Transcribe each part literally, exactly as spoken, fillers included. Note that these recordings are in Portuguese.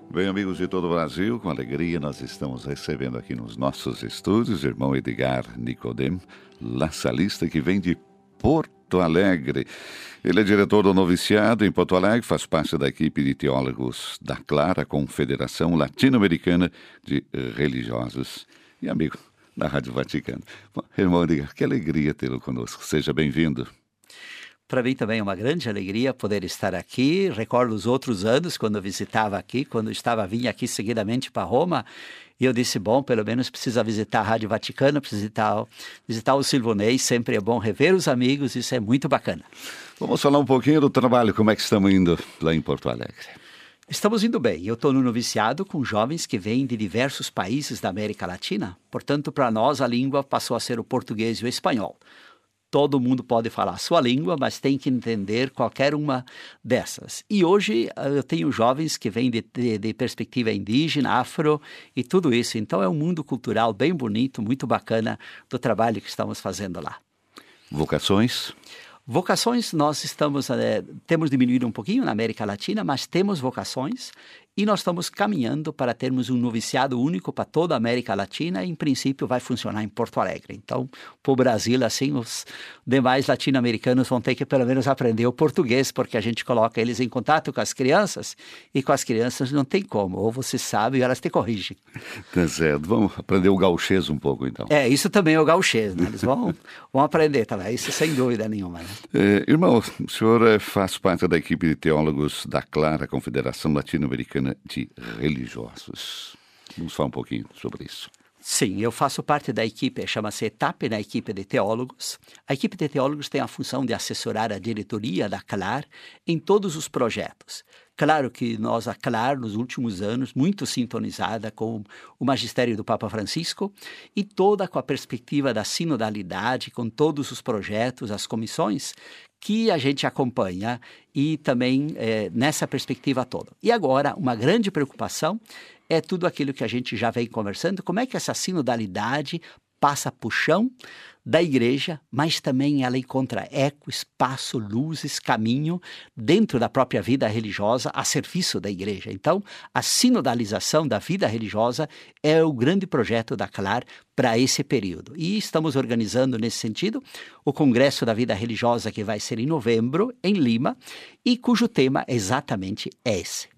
Bem, amigos de todo o Brasil, com alegria nós estamos recebendo aqui nos nossos estúdios o irmão Edgar Nicodem, laçalista, que vem de Porto Alegre. Ele é diretor do noviciado em Porto Alegre, faz parte da equipe de teólogos da Clara, Confederação Latino-Americana de Religiosos, e amigo da Rádio Vaticano. Bom, irmão Edgar, que alegria tê-lo conosco. Seja bem-vindo. Para mim também é uma grande alegria poder estar aqui. Recordo os outros anos, quando eu visitava aqui, quando eu estava vindo aqui seguidamente para Roma, e eu disse, bom, pelo menos precisa visitar a Rádio Vaticana, precisa visitar, visitar o Silvonei, sempre é bom rever os amigos, isso é muito bacana. Vamos falar um pouquinho do trabalho, como é que estamos indo lá em Porto Alegre? Estamos indo bem. Eu estou no noviciado com jovens que vêm de diversos países da América Latina, portanto, para nós a língua passou a ser o português e o espanhol. Todo mundo pode falar a sua língua, mas tem que entender qualquer uma dessas. E hoje eu tenho jovens que vêm de, de, de perspectiva indígena, afro e tudo isso. Então é um mundo cultural bem bonito, muito bacana do trabalho que estamos fazendo lá. Vocações? Vocações, nós estamos, é, temos diminuído um pouquinho na América Latina, mas temos vocações e nós estamos caminhando para termos um noviciado único para toda a América Latina e, em princípio, vai funcionar em Porto Alegre. Então, para o Brasil, assim, os demais latino-americanos vão ter que, pelo menos, aprender o português, porque a gente coloca eles em contato com as crianças e com as crianças não tem como. Ou você sabe ou elas te corrigem. Tá certo. Vamos aprender o gauchês um pouco, então. É, isso também é o gauchês, né? Eles vão, vão aprender também, isso sem dúvida nenhuma, né? É, irmão, o senhor faz parte da equipe de teólogos da Clara, Confederação Latino-Americana de Religiosos. Vamos falar um pouquinho sobre isso. Sim, eu faço parte da equipe, chama-se ETAP, na equipe de teólogos. A equipe de teólogos tem a função de assessorar a diretoria da C L A R em todos os projetos. Claro que nós, a C L A R, nos últimos anos, muito sintonizada com o magistério do Papa Francisco e toda com a perspectiva da sinodalidade, com todos os projetos, as comissões que a gente acompanha e também é, nessa perspectiva toda. E agora, uma grande preocupação é tudo aquilo que a gente já vem conversando, como é que essa sinodalidade passa para o chão da igreja, mas também ela encontra eco, espaço, luzes, caminho dentro da própria vida religiosa a serviço da igreja. Então, a sinodalização da vida religiosa é o grande projeto da C L A R para esse período. E estamos organizando nesse sentido o Congresso da Vida Religiosa, que vai ser em novembro, em Lima, e cujo tema exatamente é esse.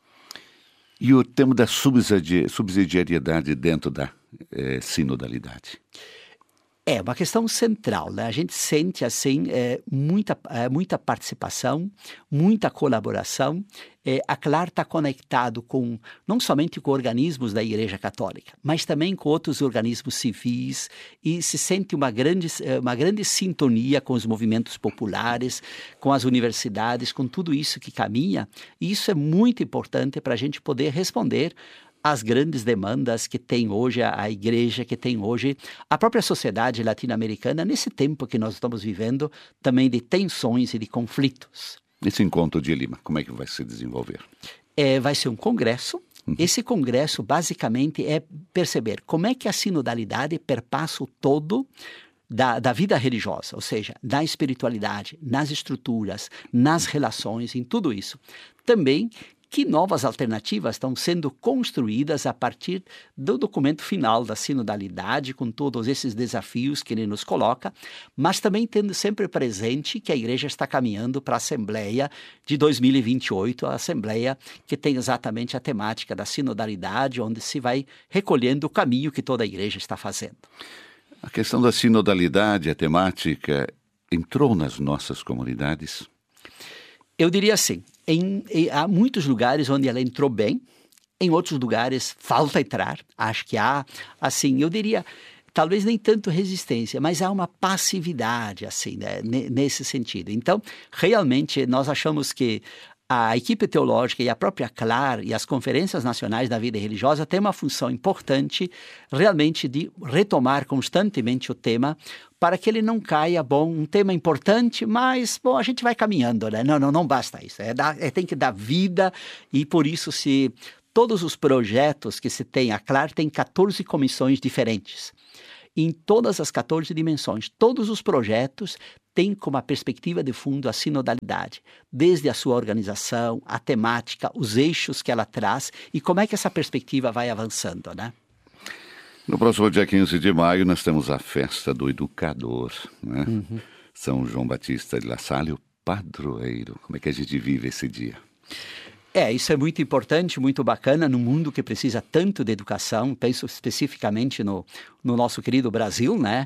E o tema da subsidi- subsidiariedade dentro da eh, sinodalidade? É uma questão central, né? A gente sente, assim, é, muita, é, muita participação, muita colaboração. É, a C L A R está conectado com, não somente com organismos da Igreja Católica, mas também com outros organismos civis e se sente uma grande, uma grande sintonia com os movimentos populares, com as universidades, com tudo isso que caminha. E isso é muito importante para a gente poder responder as grandes demandas que tem hoje a, a igreja, que tem hoje a própria sociedade latino-americana, nesse tempo que nós estamos vivendo, também de tensões e de conflitos. Esse encontro de Lima, como é que vai se desenvolver? É, vai ser um congresso. Uhum. Esse congresso, basicamente, é perceber como é que a sinodalidade perpassa o todo Da, da vida religiosa, ou seja, na espiritualidade, nas estruturas, nas relações, em tudo isso. Também que novas alternativas estão sendo construídas a partir do documento final da sinodalidade, com todos esses desafios que ele nos coloca, mas também tendo sempre presente que a igreja está caminhando para a Assembleia de dois mil e vinte e oito, a Assembleia que tem exatamente a temática da sinodalidade, onde se vai recolhendo o caminho que toda a igreja está fazendo. A questão da sinodalidade, a temática, entrou nas nossas comunidades? Eu diria assim, em, em, há muitos lugares onde ela entrou bem, em outros lugares falta entrar. Acho que há, assim, eu diria, talvez nem tanto resistência, mas há uma passividade, assim, né, nesse sentido. Então, realmente, nós achamos que a equipe teológica e a própria C L A R e as conferências nacionais da vida religiosa têm uma função importante realmente de retomar constantemente o tema para que ele não caia, bom, um tema importante, mas, bom, a gente vai caminhando, né? Não, não, não basta isso, é dar, é, tem que dar vida e por isso se todos os projetos que se tem, a C L A R tem quatorze comissões diferentes. em todas as quatorze dimensões. Todos os projetos têm como a perspectiva de fundo a sinodalidade, desde a sua organização, a temática, os eixos que ela traz e como é que essa perspectiva vai avançando, né? No próximo dia quinze de maio, nós temos a festa do educador, né? Uhum. São João Batista de La Salle, o padroeiro. Como é que a gente vive esse dia? É, isso é muito importante, muito bacana, num mundo que precisa tanto de educação, penso especificamente no, no nosso querido Brasil, né?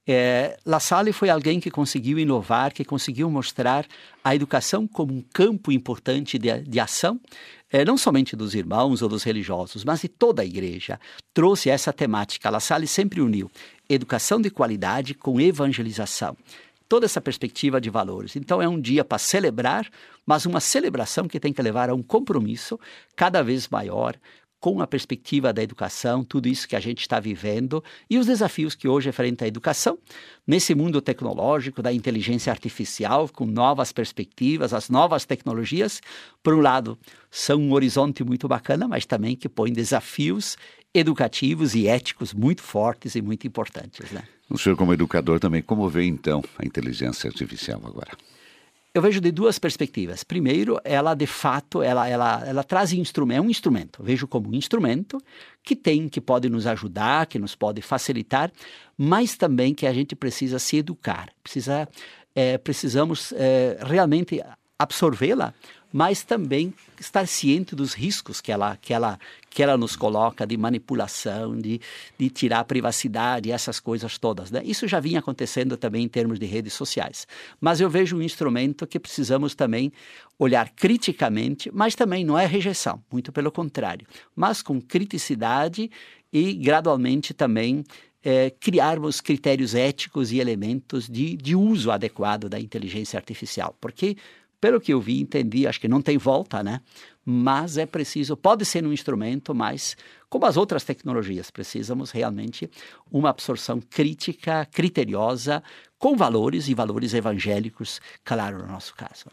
É, La Salle foi alguém que conseguiu inovar, que conseguiu mostrar a educação como um campo importante de, de ação, é, não somente dos irmãos ou dos religiosos, mas de toda a igreja. Trouxe essa temática. La Salle sempre uniu educação de qualidade com evangelização. Toda essa perspectiva de valores. Então é um dia para celebrar, mas uma celebração que tem que levar a um compromisso cada vez maior com a perspectiva da educação, tudo isso que a gente está vivendo e os desafios que hoje enfrenta a educação nesse mundo tecnológico, da inteligência artificial, com novas perspectivas, as novas tecnologias, por um lado, são um horizonte muito bacana, mas também que põe desafios educativos e éticos muito fortes e muito importantes, né? O senhor, como educador, também, como vê, então, a inteligência artificial agora? Eu vejo de duas perspectivas. Primeiro, ela, de fato, ela, ela, ela traz instrumento, é um instrumento. Eu vejo como um instrumento que tem, que pode nos ajudar, que nos pode facilitar, mas também que a gente precisa se educar. Precisa, é, precisamos é, realmente absorvê-la, mas também estar ciente dos riscos que ela, que ela, que ela nos coloca de manipulação, de, de tirar a privacidade, essas coisas todas, né? Isso já vinha acontecendo também em termos de redes sociais. Mas eu vejo um instrumento que precisamos também olhar criticamente, mas também não é rejeição, muito pelo contrário, mas com criticidade e gradualmente também é, criarmos critérios éticos e elementos de, de uso adequado da inteligência artificial, porque pelo que eu vi, entendi, acho que não tem volta, né? Mas é preciso, pode ser um instrumento, mas como as outras tecnologias, precisamos realmente uma absorção crítica, criteriosa, com valores e valores evangélicos, claro, no nosso caso.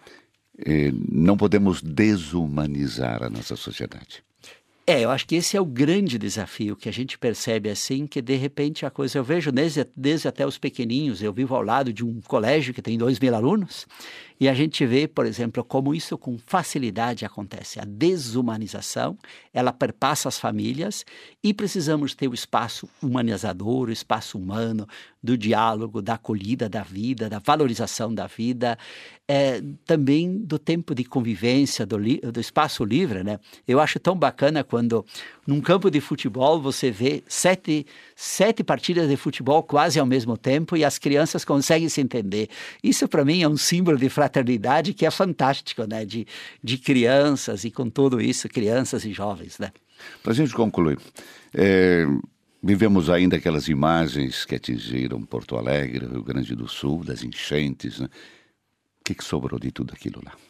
E não podemos desumanizar a nossa sociedade. É, eu acho que esse é o grande desafio que a gente percebe assim, que de repente a coisa, eu vejo desde, desde até os pequenininhos, eu vivo ao lado de um colégio que tem dois mil alunos, e a gente vê, por exemplo, como isso com facilidade acontece. A desumanização, ela perpassa as famílias e precisamos ter o espaço humanizador, o espaço humano, do diálogo, da acolhida da vida, da valorização da vida, é, também do tempo de convivência, do, li, do espaço livre, né? Eu acho tão bacana quando num campo de futebol você vê sete, sete partidas de futebol quase ao mesmo tempo e as crianças conseguem se entender. Isso para mim é um símbolo de fraternidade que é fantástico, né? De, de crianças e com tudo isso, crianças e jovens, né? Para a gente concluir, é, vivemos ainda aquelas imagens que atingiram Porto Alegre, Rio Grande do Sul, das enchentes, né? O que, que sobrou de tudo aquilo lá?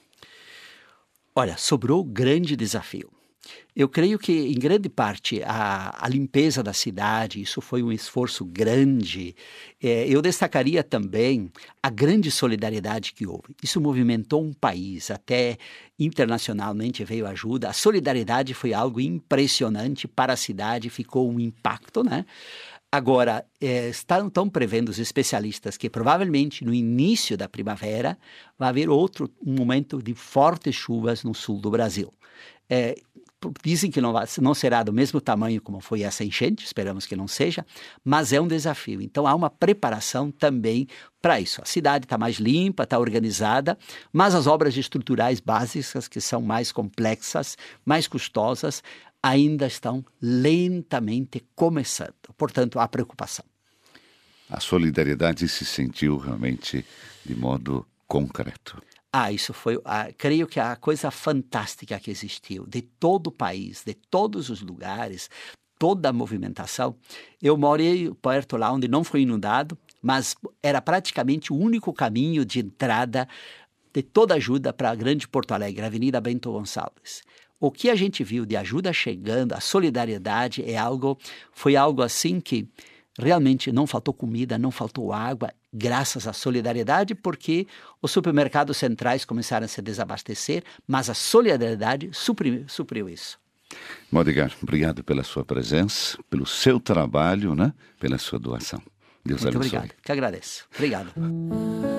Olha, sobrou grande desafio. Eu creio que, em grande parte, a, a limpeza da cidade, isso foi um esforço grande. É, eu destacaria também a grande solidariedade que houve. Isso movimentou um país, até internacionalmente veio ajuda. A solidariedade foi algo impressionante para a cidade, ficou um impacto, né? Agora, é, estão, estão prevendo os especialistas que provavelmente no início da primavera vai haver outro um momento de fortes chuvas no sul do Brasil. É, dizem que não, vai, não será do mesmo tamanho como foi essa enchente, esperamos que não seja, mas é um desafio. Então há uma preparação também para isso. A cidade está mais limpa, está organizada, mas as obras estruturais básicas, que são mais complexas, mais custosas, ainda estão lentamente começando. Portanto, há preocupação. A solidariedade se sentiu realmente de modo concreto. Ah, isso foi, ah, creio que a coisa fantástica que existiu, de todo o país, de todos os lugares, toda a movimentação. Eu morei perto lá onde não foi inundado, mas era praticamente o único caminho de entrada de toda ajuda para a grande Porto Alegre, a Avenida Bento Gonçalves. O que a gente viu de ajuda chegando, a solidariedade é algo, foi algo assim que realmente não faltou comida, não faltou água, graças à solidariedade, porque os supermercados centrais começaram a se desabastecer, mas a solidariedade supriu, supriu isso. Edgar, obrigado pela sua presença, pelo seu trabalho, né? Pela sua doação. Deus Muito abençoe. obrigado. Que agradeço. Obrigado.